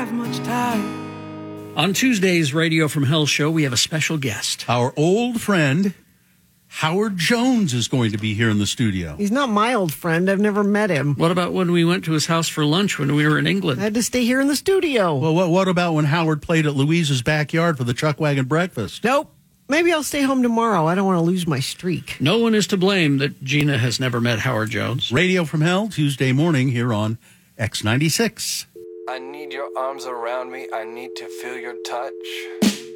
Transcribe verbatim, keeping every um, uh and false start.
have much time. On Tuesday's Radio from Hell show, we have a special guest. Our old friend, Howard Jones, is going to be here in the studio. He's not my old friend. I've never met him. What about when we went to his house for lunch when we were in England? I had to stay here in the studio. Well, what, what about when Howard played at Louise's backyard for the Chuck Wagon breakfast? Nope. Maybe I'll stay home tomorrow. I don't want to lose my streak. No one is to blame that Gina has never met Howard Jones. Radio from Hell, Tuesday morning here on X ninety-six. I need your arms around me. I need to feel your touch.